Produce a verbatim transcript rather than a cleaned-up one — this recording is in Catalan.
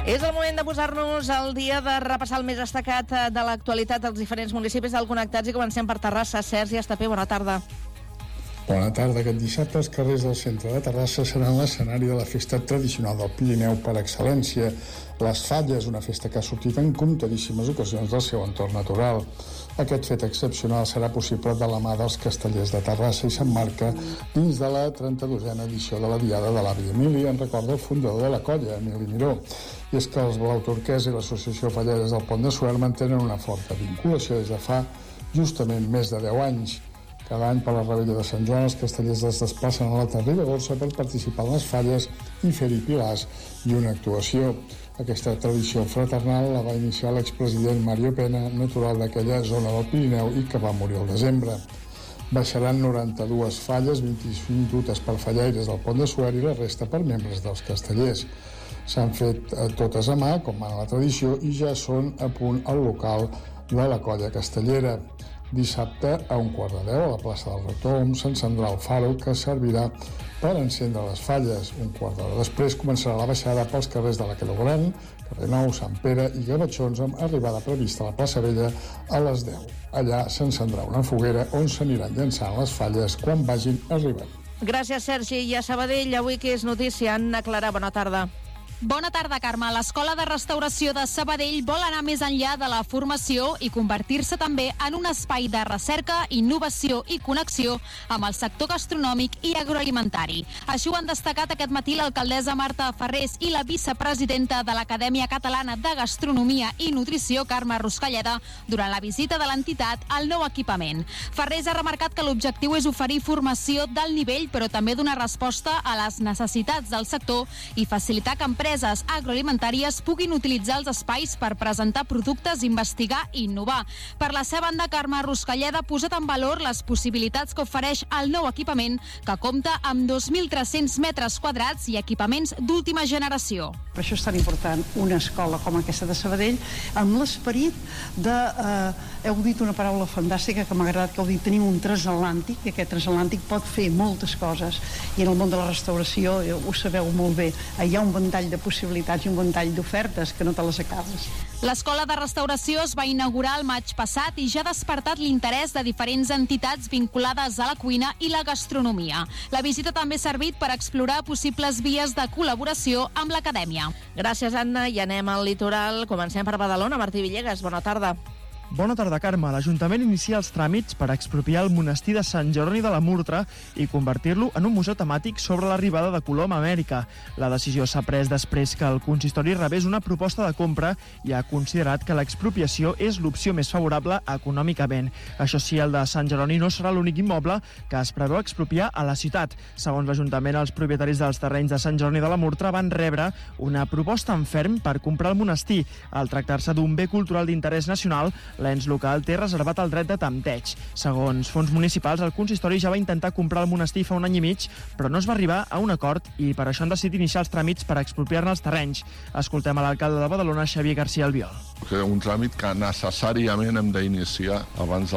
És el moment de posar-nos al dia, de repassar el més destacat de l'actualitat dels diferents municipis del Connectats, i comencem per Terrassa. Sergi Estapé, bona tarda. Bona tarda. Aquest dissabte els carrers del centre de Terrassa seran l'escenari de la festa tradicional del Pirineu per excel·lència. Les Falles, una festa que ha sortit en comptadíssimes ocasions del seu entorn natural. Aquest fet excepcional serà possible de la mà dels castellers de Terrassa i s'emmarca dins de la trenta-dosena edició de la Diada de l'Avi Emili, en record del fundador de la colla, Emili Miró. I és que els Blau Turquès i l'Associació Falleres del Pont de Suert mantenen una forta vinculació des de fa justament més de deu anys. Cada any per la Rebella de Sant Joan els castellers es desplacen a l'Alta Ribagorça per participar en les falles i fer-hi pilars i una actuació. Aquesta tradició fraternal la va iniciar l'expresident Mario Pena, natural d'aquella zona del Pirineu i que va morir al desembre. Baixaran noranta-dues falles, vint-i-cinc dutes per fallaires del Pont de Suert i la resta per membres dels castellers. S'han fet totes a mà, com mana la tradició, i ja són a punt al local de la colla castellera. Dissabte, a un quart de deu, a la plaça del Rector, on s'encendrà el faro que servirà per encendre les falles. Un quart d'hora després començarà la baixada pels carrers de la Creu Gran, carrer Nou, Sant Pere i Gavatxons, amb arribada prevista a la plaça Vella a les deu. Allà s'encendrà una foguera on s'aniran llançant les falles quan vagin arribant. Gràcies, Sergi. I a Sabadell, avui que és notícia, Anna Clara, bona tarda. Bona tarda, Carme. L'Escola de Restauració de Sabadell vol anar més enllà de la formació i convertir-se també en un espai de recerca, innovació i connexió amb el sector gastronòmic i agroalimentari. Així ho han destacat aquest matí l'alcaldessa Marta Ferrés i la vicepresidenta de l'Acadèmia Catalana de Gastronomia i Nutrició, Carme Ruscalleda, durant la visita de l'entitat al nou equipament. Ferrés ha remarcat que l'objectiu és oferir formació d'alt nivell, però també donar resposta a les necessitats del sector i facilitar que empreses empreses agroalimentàries puguin utilitzar els espais per presentar productes, investigar i innovar. Per la seva banda, Carme Ruscalleda ha posat en valor les possibilitats que ofereix el nou equipament, que compta amb dos mil tres-cents metres quadrats i equipaments d'última generació. Per això és tan important una escola com aquesta de Sabadell, amb l'esperit de... Eh, heu dit una paraula fantàstica que m'ha agradat, que heu dit, tenim un transatlàntic, i aquest transatlàntic pot fer moltes coses, i en el món de la restauració ho sabeu molt bé, hi ha un ventall de possibilitats i un ventall d'ofertes que no te les acabes. L'Escola de Restauració es va inaugurar el maig passat i ja ha despertat l'interès de diferents entitats vinculades a la cuina i la gastronomia. La visita també ha servit per explorar possibles vies de col·laboració amb l'acadèmia. Gràcies, Anna, i anem al litoral. Comencem per Badalona. Martí Villegas, bona tarda. Bona tarda, Carme. L'Ajuntament inicia els tràmits per expropiar el monestir de Sant Jeroni de la Murtra i convertir-lo en un museu temàtic sobre l'arribada de Colom a Amèrica. La decisió s'ha pres després que el consistori rebés una proposta de compra i ha considerat que l'expropiació és l'opció més favorable econòmicament. Això sí, el de Sant Jeroni no serà l'únic immoble que es preveu expropiar a la ciutat. Segons l'Ajuntament, els propietaris dels terrenys de Sant Jeroni de la Murtra van rebre una proposta en ferm per comprar el monestir. Al tractar-se d'un bé cultural d'interès nacional, l'ens local té reservat el dret de tempteig. Segons fons municipals, el consistori ja va intentar comprar el monestir fa un any i mig, però no es va arribar a un acord i per això han decidit iniciar els tràmits per expropiar-ne els terrenys. Escoltem a l'alcalde de Badalona, Xavier García Albiol. Un tràmit que necessàriament hem d'iniciar abans del